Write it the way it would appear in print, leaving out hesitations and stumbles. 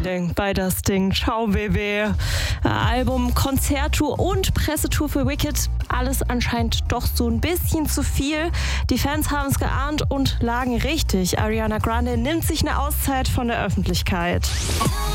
Feeling bei das Ding. Ciao, Baby. Album, Konzerttour und Pressetour für Wicked. Alles anscheinend doch so ein bisschen zu viel. Die Fans haben es geahnt und lagen richtig. Ariana Grande nimmt sich eine Auszeit von der Öffentlichkeit.